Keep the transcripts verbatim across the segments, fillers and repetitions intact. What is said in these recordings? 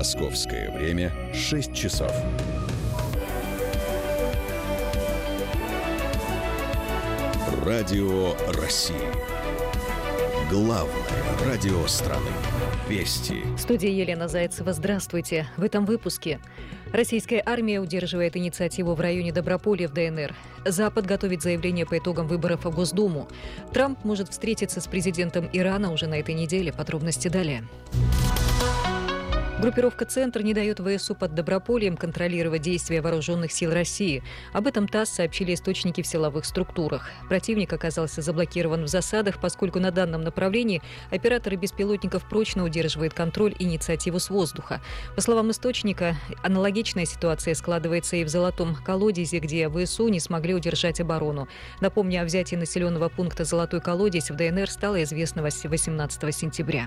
Московское время шесть часов. Радио России. Главное радио страны. Вести. В студии Елена Зайцева. Здравствуйте. В этом выпуске. Российская армия удерживает инициативу в районе Доброполья в ДНР. Запад готовит заявление по итогам выборов в Госдуму. Трамп может встретиться с президентом Ирана уже на этой неделе. Подробности далее. Группировка «Центр» не дает ВСУ под Добропольем контролировать действия вооруженных сил России. Об этом ТАСС сообщили источники в силовых структурах. Противник оказался заблокирован в засадах, поскольку на данном направлении операторы беспилотников прочно удерживают контроль и инициативу с воздуха. По словам источника, аналогичная ситуация складывается и в Золотом колодезе, где ВСУ не смогли удержать оборону. Напомню, о взятии населенного пункта Золотой колодец в ДНР стало известно восемнадцатого сентября.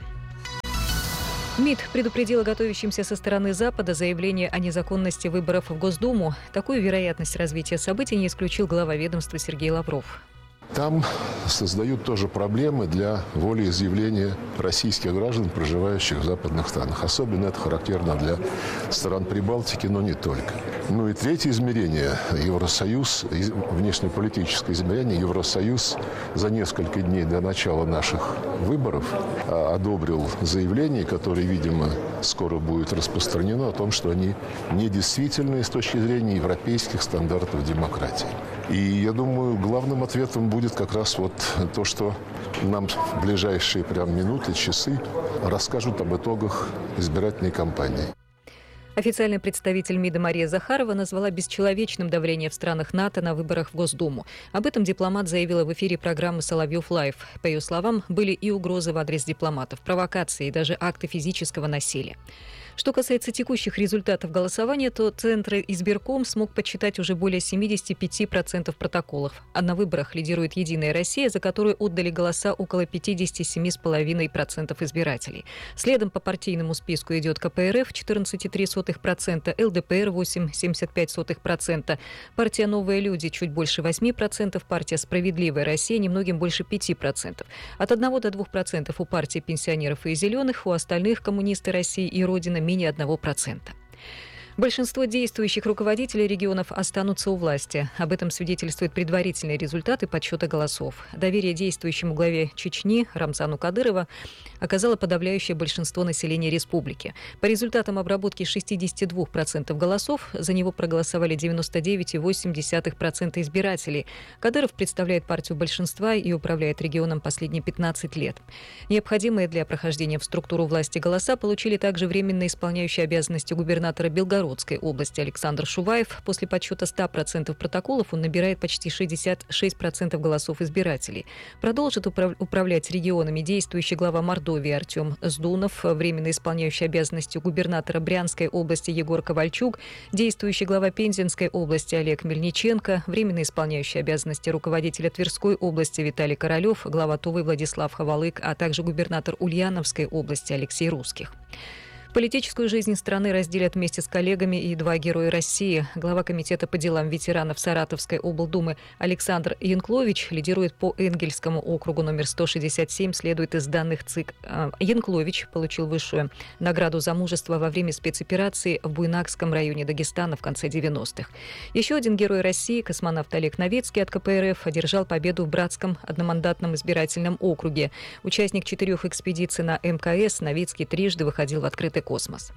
МИД предупредил о готовящемся со стороны Запада заявление о незаконности выборов в Госдуму. Такую вероятность развития событий не исключил глава ведомства Сергей Лавров. Там создают тоже проблемы для волеизъявления российских граждан, проживающих в западных странах. Особенно это характерно для стран Прибалтики, но не только. Ну и третье измерение – Евросоюз, внешнеполитическое измерение. Евросоюз за несколько дней до начала наших выборов одобрил заявление, которое, видимо, скоро будет распространено, о том, что они недействительны с точки зрения европейских стандартов демократии. И я думаю, главным ответом будет как раз вот то, что нам в ближайшие прям минуты, часы расскажут об итогах избирательной кампании. Официальный представитель МИДа Мария Захарова назвала бесчеловечным давление в странах НАТО на выборах в Госдуму. Об этом дипломат заявила в эфире программы «Соловьев Лайв». По ее словам, были и угрозы в адрес дипломатов, провокации и даже акты физического насилия. Что касается текущих результатов голосования, то Центр избирком смог подсчитать уже более семьдесят пять процентов протоколов. А на выборах лидирует «Единая Россия», за которую отдали голоса около пятьдесят семь целых пять десятых процента избирателей. Следом по партийному списку идет ка пэ эр эф четырнадцать целых три десятых процента, эл дэ пэ эр восемь целых семьдесят пять сотых процента, партия «Новые люди» чуть больше восемь процентов, партия «Справедливая Россия» немногим больше пять процентов. От одного до двух процентов у партии пенсионеров и зеленых, у остальных коммунисты России и Родина менее одного процента. Большинство действующих руководителей регионов останутся у власти. Об этом свидетельствуют предварительные результаты подсчета голосов. Доверие действующему главе Чечни Рамзану Кадырова оказало подавляющее большинство населения республики. По результатам обработки шестьдесят два процента голосов за него проголосовали девяносто девять целых восемь десятых процента избирателей. Кадыров представляет партию большинства и управляет регионом последние пятнадцать лет. Необходимые для прохождения в структуру власти голоса получили также временно исполняющий обязанности губернатора Белгородской области Александр Шуваев. После подсчета ста процентов протоколов он набирает почти шестьдесят шесть процентов голосов избирателей. Продолжит управ- управлять регионами действующий глава Мордовии Артем Сдунов, временно исполняющий обязанности губернатора Брянской области Егор Ковальчук, действующий глава Пензенской области Олег Мельниченко, временно исполняющий обязанности руководителя Тверской области Виталий Королев, глава Тувы Владислав Хавалык, а также губернатор Ульяновской области Алексей Русских. Политическую жизнь страны разделят вместе с коллегами и два героя России. Глава комитета по делам ветеранов Саратовской облдумы Александр Янклович лидирует по Энгельсскому округу номер сто шестьдесят семь, следует из данных ЦИК. Янклович получил высшую награду за мужество во время спецоперации в Буйнакском районе Дагестана в конце девяностых. Еще один герой России, космонавт Олег Новецкий от ка пэ эр эф, одержал победу в Братском одномандатном избирательном округе. Участник четырех экспедиций на эм ка эс, Новецкий трижды выходил в открытый космос.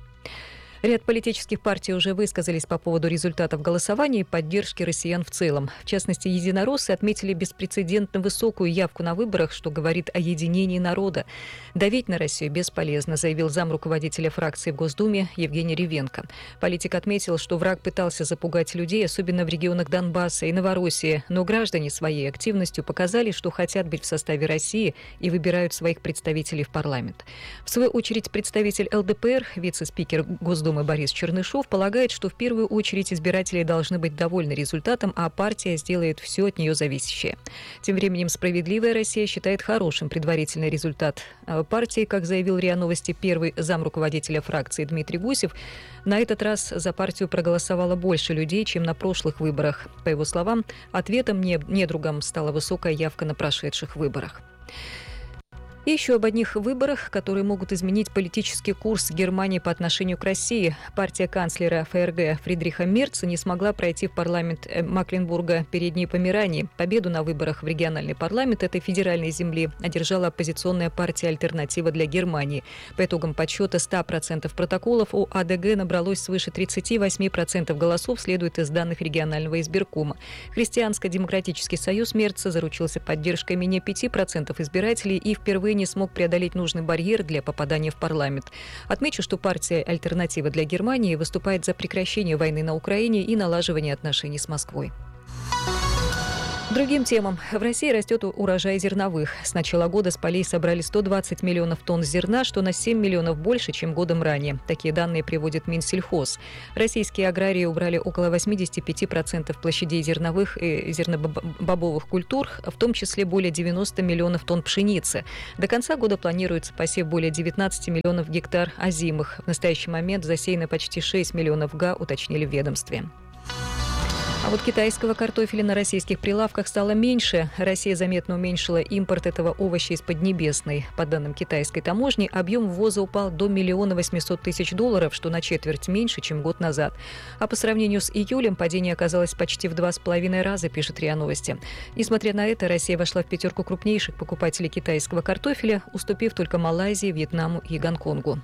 Ряд политических партий уже высказались по поводу результатов голосования и поддержки россиян в целом. В частности, единороссы отметили беспрецедентно высокую явку на выборах, что говорит о единении народа. «Давить на Россию бесполезно», заявил зам руководителя фракции в Госдуме Евгений Ревенко. Политик отметил, что враг пытался запугать людей, особенно в регионах Донбасса и Новороссии, но граждане своей активностью показали, что хотят быть в составе России и выбирают своих представителей в парламент. В свою очередь, представитель эл дэ пэ эр, вице-спикер Госдумы Борис Чернышов, полагает, что в первую очередь избиратели должны быть довольны результатом, а партия сделает все от нее зависящее. Тем временем «Справедливая Россия» считает хорошим предварительный результат партии. Как заявил РИА Новости первый зам руководителя фракции Дмитрий Гусев, на этот раз за партию проголосовало больше людей, чем на прошлых выборах. По его словам, ответом недругам стала высокая явка на прошедших выборах. И еще об одних выборах, которые могут изменить политический курс Германии по отношению к России. Партия канцлера ФРГ Фридриха Мерца не смогла пройти в парламент Мекленбурга Передней Померании. Победу на выборах в региональный парламент этой федеральной земли одержала оппозиционная партия «Альтернатива для Германии». По итогам подсчета ста процентов протоколов у АДГ набралось свыше тридцати восьми процентов голосов, следует из данных регионального избиркома. Христианско-демократический союз Мерца заручился поддержкой менее пяти процентов избирателей и впервые не смог преодолеть нужный барьер для попадания в парламент. Отмечу, что партия «Альтернатива для Германии» выступает за прекращение войны на Украине и налаживание отношений с Москвой. Другим темам. В России растет урожай зерновых. С начала года с полей собрали сто двадцать миллионов тонн зерна, что на семь миллионов больше, чем годом ранее. Такие данные приводит Минсельхоз. Российские аграрии убрали около восемьдесят пять процентов площадей зерновых и зернобобовых культур, в том числе более девяноста миллионов тонн пшеницы. До конца года планируется посев более девятнадцати миллионов гектар озимых. В настоящий момент засеяно почти шесть миллионов га, уточнили в ведомстве. А вот китайского картофеля на российских прилавках стало меньше. Россия заметно уменьшила импорт этого овоща из Поднебесной. По данным китайской таможни, объем ввоза упал до миллиона восьмисот тысяч долларов, что на четверть меньше, чем год назад. А по сравнению с июлем падение оказалось почти в два с половиной раза, пишет РИА Новости. Несмотря на это, Россия вошла в пятерку крупнейших покупателей китайского картофеля, уступив только Малайзии, Вьетнаму и Гонконгу.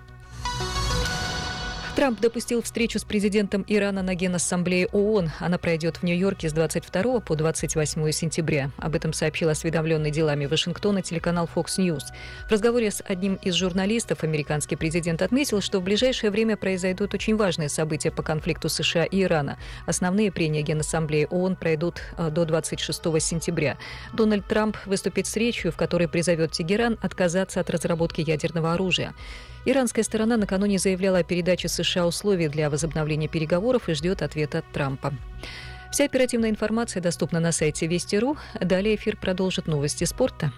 Трамп допустил встречу с президентом Ирана на Генассамблее ООН. Она пройдет в Нью-Йорке с двадцать второго по двадцать восьмое сентября. Об этом сообщил осведомленный делами Вашингтона телеканал Fox News. В разговоре с одним из журналистов американский президент отметил, что в ближайшее время произойдут очень важные события по конфликту США и Ирана. Основные прения Генассамблеи ООН пройдут до двадцать шестого сентября. Дональд Трамп выступит с речью, в которой призовет Тегеран отказаться от разработки ядерного оружия. Иранская сторона накануне заявляла о передаче США условий для возобновления переговоров и ждет ответа от Трампа. Вся оперативная информация доступна на сайте Вести точка ру. Далее эфир продолжит новости спорта.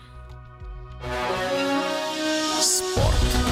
Спорт.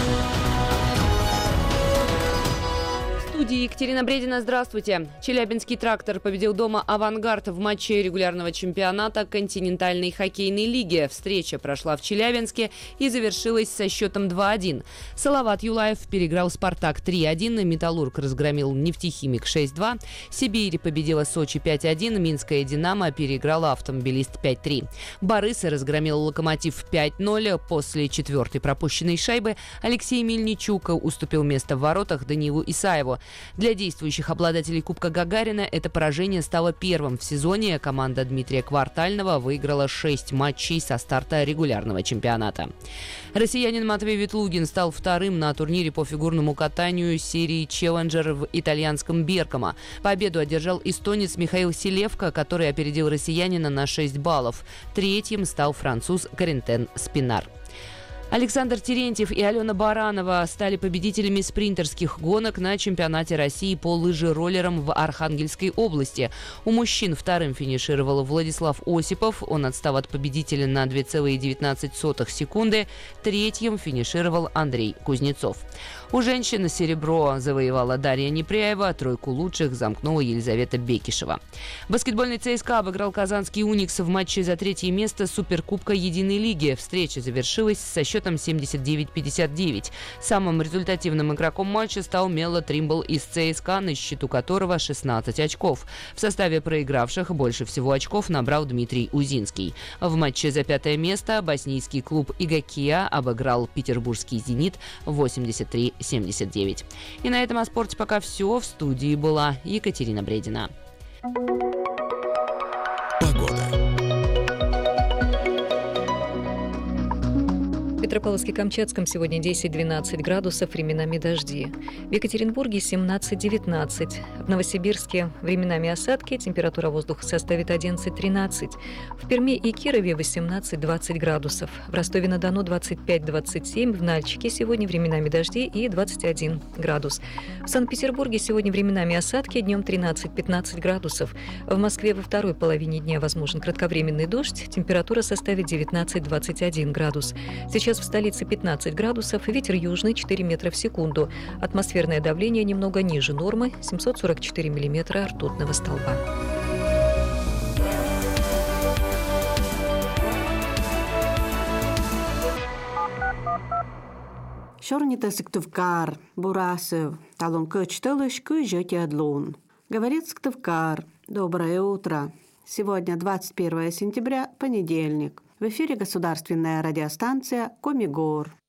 В студии Екатерина Бредина. Здравствуйте. Челябинский «Трактор» победил дома «Авангард» в матче регулярного чемпионата континентальной хоккейной лиги. Встреча прошла в Челябинске и завершилась со счетом два один. Салават Юлаев переиграл «Спартак» три один, «Металлург» разгромил «Нефтехимик» шесть два, «Сибирь» победила «Сочи» пять один, «Минская Динамо» переиграла «Автомобилист» пять три. «Барысы» разгромил «Локомотив» пять ноль. После четвертой пропущенной шайбы Алексей Мельничук уступил место в воротах Даниилу Исаеву. Для действующих обладателей Кубка Гагарина это поражение стало первым в сезоне. Команда Дмитрия Квартального выиграла шесть матчей со старта регулярного чемпионата. Россиянин Матвей Ветлугин стал вторым на турнире по фигурному катанию серии «Челленджер» в итальянском Бергамо. Победу одержал эстонец Михаил Селевко, который опередил россиянина на шесть баллов. Третьим стал француз Корентен Спинар. Александр Терентьев и Алена Баранова стали победителями спринтерских гонок на чемпионате России по лыжероллерам в Архангельской области. У мужчин вторым финишировал Владислав Осипов. Он отстал от победителя на две целых девятнадцать сотых секунды. Третьим финишировал Андрей Кузнецов. У женщин серебро завоевала Дарья Непряева, тройку лучших замкнула Елизавета Бекишева. Баскетбольный ЦСКА обыграл казанский «Уникс» в матче за третье место Суперкубка Единой лиги. Встреча завершилась со счетом семьдесят девять пятьдесят девять. Самым результативным игроком матча стал Мело Тримбл из ЦСКА, на счету которого шестнадцать очков. В составе проигравших больше всего очков набрал Дмитрий Узинский. В матче за пятое место боснийский клуб «Игокия» обыграл петербургский «Зенит» восемьдесят три семьдесят девять. И на этом о спорте пока все. В студии была Екатерина Бредина. Погода. В Петропавловске-Камчатском сегодня десять-двенадцать градусов, временами дожди. В Екатеринбурге семнадцать-девятнадцать. В Новосибирске временами осадки, температура воздуха составит одиннадцать-тринадцать. В Перми и Кирове восемнадцать-двадцать градусов. В Ростове-на-Дону двадцать пять-двадцать семь. В Нальчике сегодня временами дожди и двадцать один градус. В Санкт-Петербурге сегодня временами осадки, днем тринадцать-пятнадцать градусов. В Москве во второй половине дня возможен кратковременный дождь, температура составит девятнадцать-двадцать один градус. Сейчас в столице пятнадцать градусов, ветер южный четыре метра в секунду. Атмосферное давление немного ниже нормы, семьсот сорок четыре миллиметра ртутного столба. Шорнитасыктывкар, Бурасов, талон кычтылыш кыжете адлун. Говорит Сыктывкар. Доброе утро. Сегодня двадцать первое сентября, понедельник. В эфире государственная радиостанция «Комигор».